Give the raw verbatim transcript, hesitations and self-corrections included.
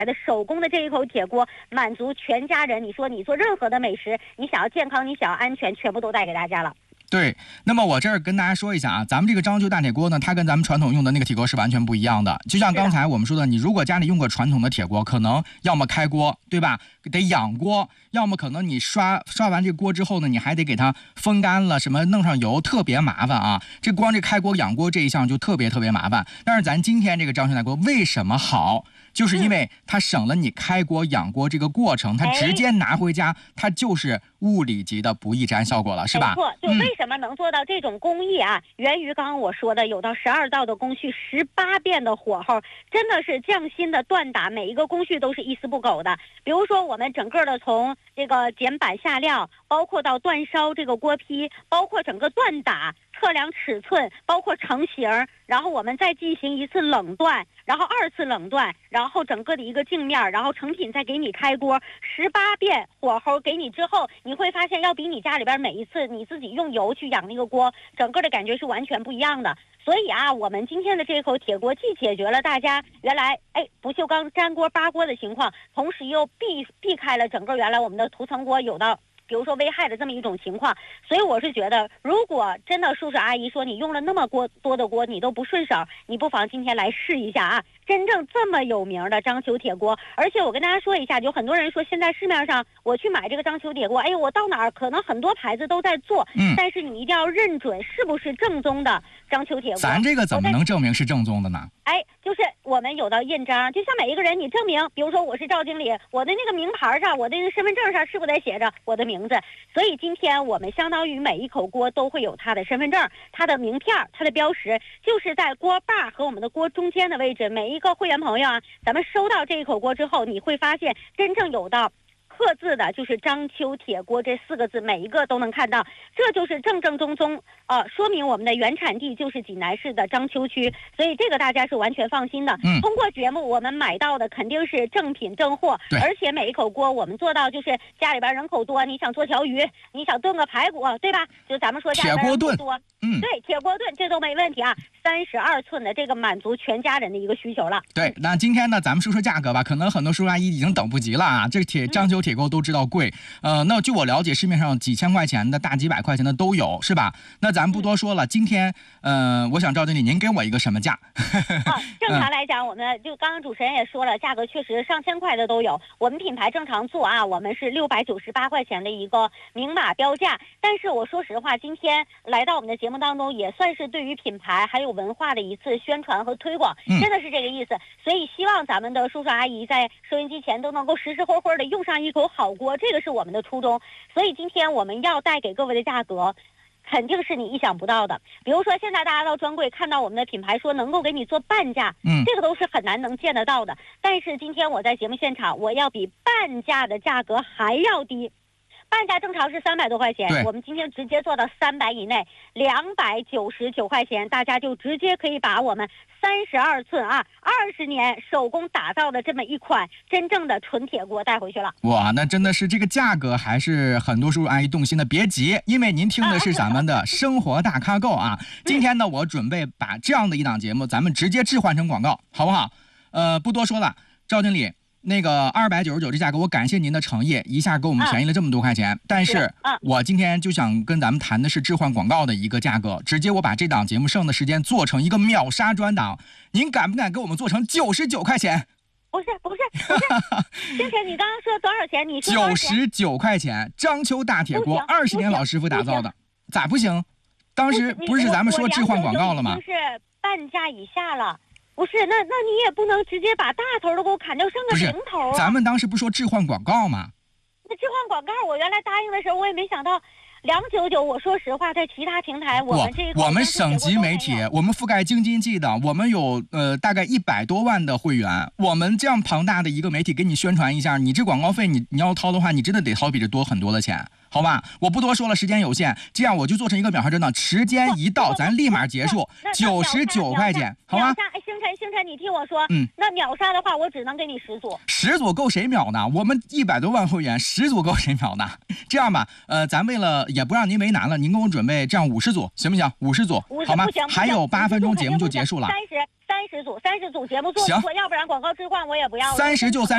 的手工的这一口铁锅，满足全家人。你说你做任何的美食，你想要健康，你想要安全，全部都带给大家了。 对，那么我这儿跟大家说一下啊，咱们这个章丘大铁锅呢，它跟咱们传统用的那个铁锅是完全不一样的。就像刚才我们说的，你如果家里用过传统的铁锅，可能要么开锅，对吧？得养锅，要么可能你刷刷完这锅之后呢，你还得给它风干了，什么弄上油，特别麻烦啊。这光这开锅养锅这一项就特别特别麻烦。但是咱今天这个章丘大锅为什么好？就是因为它省了你开锅养锅这个过程，它直接拿回家，它就是物理级的不易粘效果了，是吧？ 没错，就为什么能做到这种工艺啊？嗯、源于刚刚我说的，有到十二道的工序，十八遍的火候，真的是匠心的锻打，每一个工序都是一丝不苟的。比如说，我们整个的从这个剪板下料，包括到煅烧这个锅坯，包括整个锻打。测量尺寸，包括成型，然后我们再进行一次冷锻，然后二次冷锻，然后整个的一个镜面，然后成品再给你开锅，十八遍火候给你之后，你会发现要比你家里边每一次你自己用油去养那个锅，整个的感觉是完全不一样的。所以啊，我们今天的这口铁锅既解决了大家原来哎不锈钢粘锅扒锅的情况，同时又避避开了整个原来我们的涂层锅有到比如说危害的这么一种情况。所以我是觉得，如果真的叔叔阿姨说你用了那么锅多的锅你都不顺手，你不妨今天来试一下啊，真正这么有名的章丘铁锅。而且我跟大家说一下，有很多人说现在市面上我去买这个章丘铁锅，哎呦我到哪儿可能很多牌子都在做，嗯，但是你一定要认准是不是正宗的章丘铁锅。 咱这个怎么能证明是正宗的呢？ 哎，就是我们有到印章，就像每一个人你证明，比如说我是赵经理，我的那个名牌上，我的那个身份证上是不是得写着我的名字？所以今天我们相当于每一口锅都会有它的身份证、它的名片、它的标识，就是在锅把和我们的锅中间的位置。每一个会员朋友啊，咱们收到这一口锅之后，你会发现真正有到刻字的就是章丘铁锅这四个字，每一个都能看到，这就是正正宗宗呃，说明我们的原产地就是济南市的章丘区，所以这个大家是完全放心的。嗯，通过节目我们买到的肯定是正品正货，而且每一口锅我们做到就是家里边人口多，你想做条鱼，你想炖个排骨，对吧？就咱们说家里边人口多，嗯，对，铁锅炖这都没问题啊。三十二寸的这个满足全家人的一个需求了。 对，那今天呢，咱们说说价格吧。可能很多叔叔阿姨已经等不及了啊，这个铁章丘铁锅都知道贵，呃，那据我了解，市面上几千块钱的、大几百块钱的都有，是吧？那咱不多说了，今天，呃，我想赵经理您给我一个什么价？ 啊，正常来讲，我们就刚刚主持人也说了，价格确实上千块的都有。我们品牌正常做啊，我们是六百九十八块钱的一个明码标价。但是我说实话，今天来到我们的节目当中，也算是对于品牌还有文化的一次宣传和推广，真的是这个意思。所以希望咱们的叔叔阿姨在收音机前都能够实实活活的用上一口好锅，这个是我们的初衷。所以今天我们要带给各位的价格肯定是你意想不到的。比如说现在大家到专柜看到我们的品牌说能够给你做半价，嗯，这个都是很难能见得到的。但是今天我在节目现场，我要比半价的价格还要低。半价正常是三百多块钱，我们今天直接做到三百以内，两百九十九块钱，大家就直接可以把我们三十二寸啊，二十年手工打造的这么一款真正的纯铁锅带回去了。 哇，那真的是这个价格还是很多叔叔阿姨动心的。别急，因为您听的是咱们的生活大咖购啊。今天呢，我准备把这样的一档节目，咱们直接置换成广告，好不好？呃，不多说了，赵经理。那个二百九十九这价格，我感谢您的诚意，一下给我们便宜了这么多块钱。啊、但是，啊、我今天就想跟咱们谈的是置换广告的一个价格，直接我把这档节目剩的时间做成一个秒杀专档，您敢不敢给我们做成九十九块钱？ 不是不是不是，星辰，你刚刚说多少钱？你说九十九块钱，章丘大铁锅，二十年老师傅打造的，咋不行？当时不是咱们说置换广告了吗？ 就是半价以下了。不是，那那你也不能直接把大头都给我砍掉，剩个零头啊！ 咱们当时不说置换广告吗？ 那置换广告，我原来答应的时候，我也没想到两九九。我说实话，在其他平台，我们这个我们省级媒体，我们覆盖京津冀的，我们有呃大概一百多万的会员，我们这样庞大的一个媒体给你宣传一下，你这广告费你你要掏的话，你真的得掏比这多很多的钱。好吧，我不多说了，时间有限，这样我就做成一个秒杀专档，时间一到，咱立马结束，九十九块钱，好吗？ 哎，星辰，星辰，你听我说，嗯，那秒杀的话，我只能给你十组， 十组够谁秒呢？我们一百多万会员，十组够谁秒呢？这样吧，呃，咱为了也不让您为难了，您给我准备这样五十组，行不行？五十组，好吗？还有八分钟节目就结束了， 三十，三十组，三十组节目做不错，要不然广告置换我也不要了。 三十就三。